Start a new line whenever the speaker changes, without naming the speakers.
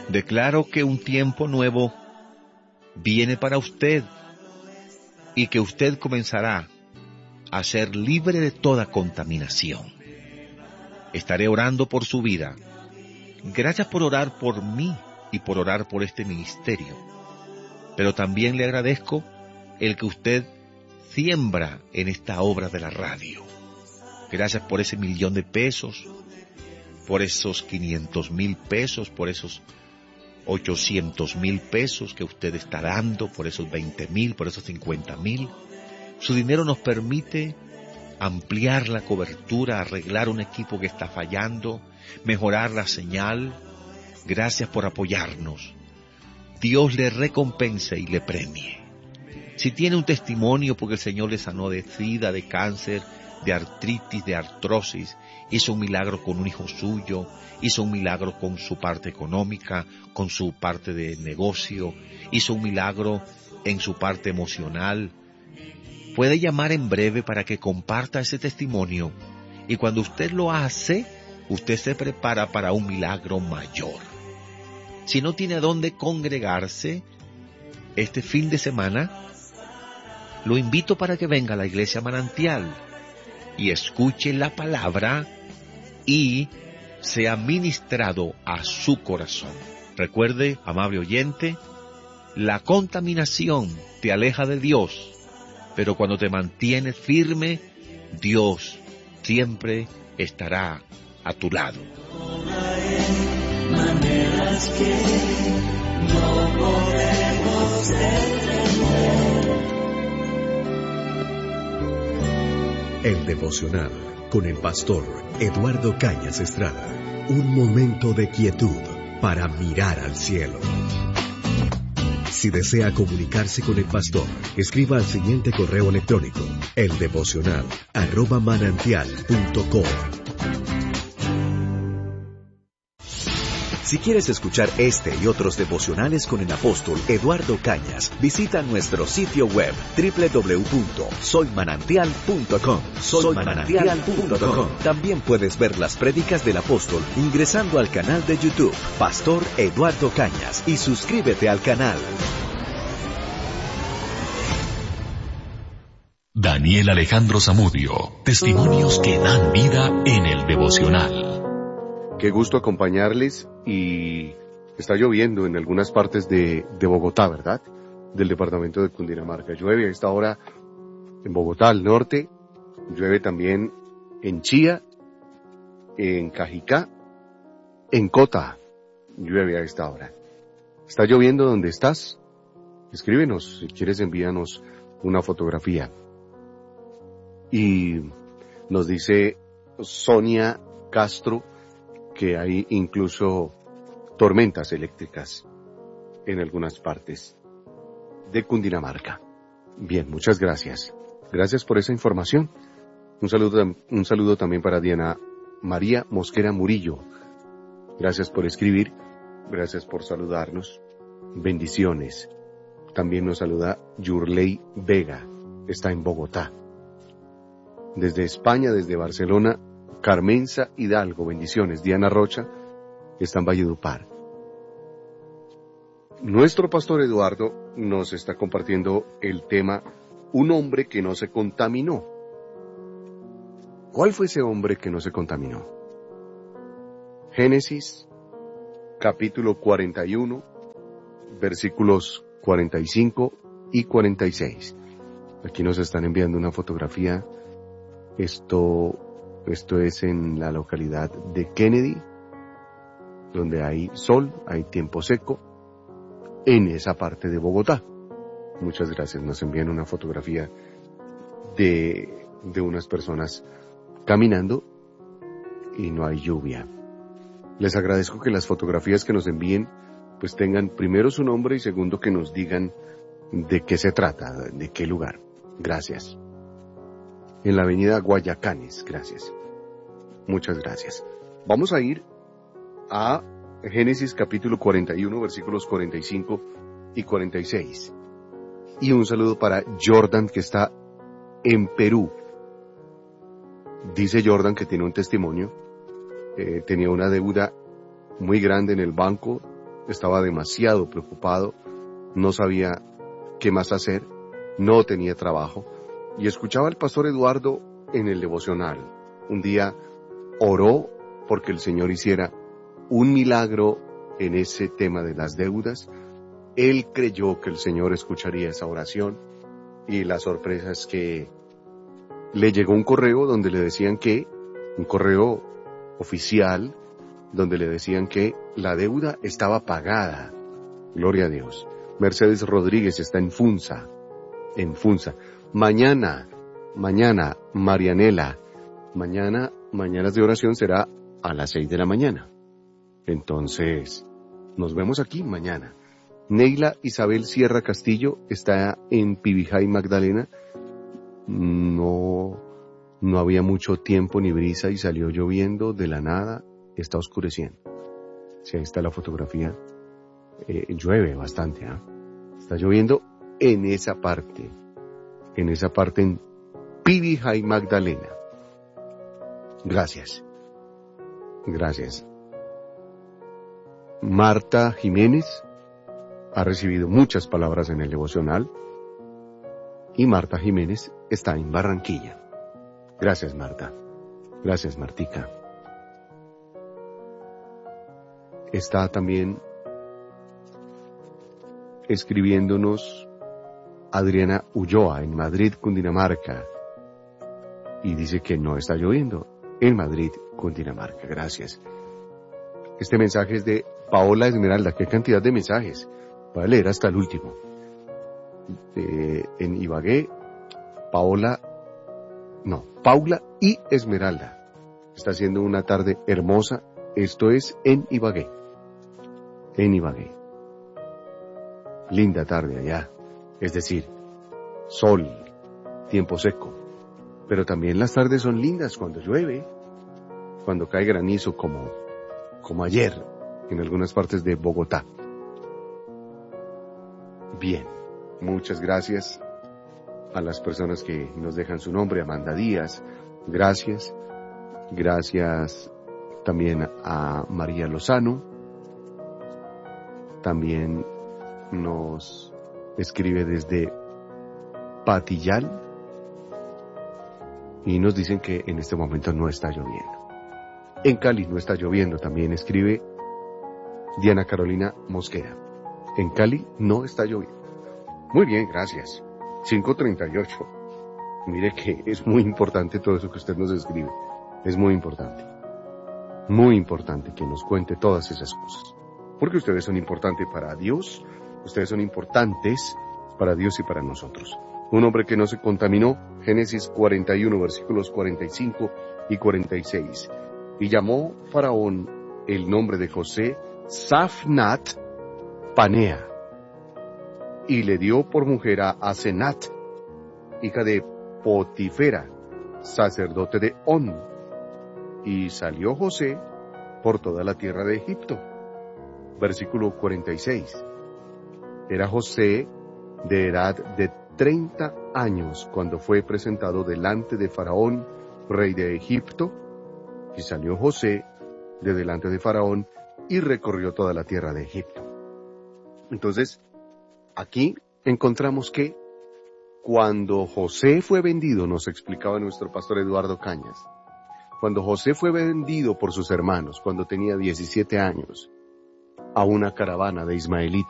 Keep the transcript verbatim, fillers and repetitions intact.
Declaro que un tiempo nuevo viene para usted y que usted comenzará a ser libre de toda contaminación. Estaré orando por su vida. Gracias por orar por mí y por orar por este ministerio. Pero también le agradezco el que usted siembra en esta obra de la radio. Gracias por ese millón de pesos, por esos quinientos mil pesos, por esos ochocientos mil pesos que usted está dando, por esos veinte mil, por esos cincuenta mil. Su dinero nos permite ampliar la cobertura, arreglar un equipo que está fallando, mejorar la señal. Gracias por apoyarnos. Dios le recompense y le premie. Si tiene un testimonio porque el Señor le sanó de sida, de cáncer, de artritis, de artrosis, hizo un milagro con un hijo suyo, hizo un milagro con su parte económica, con su parte de negocio, hizo un milagro en su parte emocional, puede llamar en breve para que comparta ese testimonio, y cuando usted lo hace, usted se prepara para un milagro mayor. Si no tiene a dónde congregarse este fin de semana, lo invito para que venga a la Iglesia Manantial y escuche la palabra y sea ministrado a su corazón. Recuerde, amable oyente, la contaminación te aleja de Dios, pero cuando te mantienes firme, Dios siempre estará a tu lado.
Maneras que no podemos entender.
El devocional con el pastor Eduardo Cañas Estrada. Un momento de quietud para mirar al cielo. Si desea comunicarse con el pastor, escriba al siguiente correo electrónico: eldevocional arroba manantial punto com. Si quieres escuchar este y otros devocionales con el apóstol Eduardo Cañas, visita nuestro sitio web doble u doble u doble u punto soy manantial punto com. soy manantial punto com. También puedes ver las prédicas del apóstol ingresando al canal de YouTube Pastor Eduardo Cañas y suscríbete al canal.
Daniel Alejandro Zamudio, testimonios que dan vida en el devocional.
Qué gusto acompañarles, y está lloviendo en algunas partes de, de Bogotá, ¿verdad? Del departamento de Cundinamarca. Llueve a esta hora en Bogotá al norte, llueve también en Chía, en Cajicá, en Cota, llueve a esta hora. ¿Está lloviendo donde estás? Escríbenos, si quieres envíanos una fotografía. Y nos dice Sonia Castro que hay incluso tormentas eléctricas en algunas partes de Cundinamarca. Bien, muchas gracias. Gracias por esa información. Un saludo, un saludo también para Diana María Mosquera Murillo. Gracias por escribir, gracias por saludarnos. Bendiciones. También nos saluda Yurley Vega, está en Bogotá. Desde España, desde Barcelona, Carmenza Hidalgo, bendiciones. Diana Rocha está en Valledupar. Nuestro pastor Eduardo nos está compartiendo el tema un hombre que no se contaminó. ¿Cuál fue ese hombre que no se contaminó? Génesis capítulo cuarenta y uno, versículos cuarenta y cinco y cuarenta y seis. Aquí nos están enviando una fotografía. Esto Esto es en la localidad de Kennedy, donde hay sol, hay tiempo seco, en esa parte de Bogotá. Muchas gracias. Nos envían una fotografía de, de unas personas caminando y no hay lluvia. Les agradezco que las fotografías que nos envíen pues tengan primero su nombre y segundo que nos digan de qué se trata, de qué lugar. Gracias. En la avenida Guayacanes, gracias. Muchas gracias. Vamos a ir a Génesis capítulo cuarenta y uno, versículos cuarenta y cinco y cuarenta y seis. Y un saludo para Jordan, que está en Perú. Dice Jordan que tiene un testimonio. Eh, tenía una deuda muy grande en el banco estaba demasiado preocupado, no sabía qué más hacer, no tenía trabajo, y escuchaba al pastor Eduardo en el devocional. Un día oró porque el Señor hiciera un milagro en ese tema de las deudas. Él creyó que el Señor escucharía esa oración, y la sorpresa es que le llegó un correo donde le decían que, un correo oficial, donde le decían que la deuda estaba pagada. Gloria a Dios. Mercedes Rodríguez está en Funza, en Funza. Mañana, mañana, Marianela, mañana, mañanas de oración será a las seis de la mañana. Entonces, nos vemos aquí mañana. Neila Isabel Sierra Castillo está en Pibijay, Magdalena. No, no había mucho tiempo ni brisa y salió lloviendo de la nada. Está oscureciendo. Sí, ahí está la fotografía. Eh, llueve bastante, ¿eh? Está lloviendo en esa parte. En esa parte en Pibijay, Magdalena. Gracias. Gracias. Marta Jiménez ha recibido muchas palabras en el devocional, y Marta Jiménez está en Barranquilla. Gracias, Marta. Gracias, Martica. Está también escribiéndonos Adriana Ulloa en Madrid, Cundinamarca, y dice que no está lloviendo en Madrid, Cundinamarca. Gracias. Este mensaje es de Paola Esmeralda. ¿Qué cantidad de mensajes? Voy a leer hasta el último. Eh, en Ibagué, Paola, no, Paula y Esmeralda. Está haciendo una tarde hermosa. Esto es en Ibagué. En Ibagué. Linda tarde allá. Es decir, sol, tiempo seco. Pero también las tardes son lindas cuando llueve, cuando cae granizo como, como ayer en algunas partes de Bogotá. Bien, muchas gracias a las personas que nos dejan su nombre. Amanda Díaz, gracias. Gracias también a María Lozano. También nos escribe desde Patillal y nos dicen que en este momento no está lloviendo. En Cali no está lloviendo, también escribe Diana Carolina Mosquera. En Cali no está lloviendo. Muy bien, gracias. cinco treinta y ocho. Mire que es muy importante todo eso que usted nos escribe. Es muy importante. Muy importante que nos cuente todas esas cosas. Porque ustedes son importantes para Dios. Ustedes son importantes para Dios y para nosotros. Un hombre que no se contaminó, Génesis cuarenta y uno, versículos cuarenta y cinco y cuarenta y seis. Y llamó Faraón el nombre de José Safnat Panea, y le dio por mujer a Asenat, hija de Potifera, sacerdote de On. Y salió José por toda la tierra de Egipto. Versículo cuarenta y seis. Era José de edad de treinta años cuando fue presentado delante de Faraón, rey de Egipto. Y salió José de delante de Faraón y recorrió toda la tierra de Egipto. Entonces, aquí encontramos que cuando José fue vendido, nos explicaba nuestro pastor Eduardo Cañas, cuando José fue vendido por sus hermanos, cuando tenía diecisiete años, a una caravana de ismaelitas,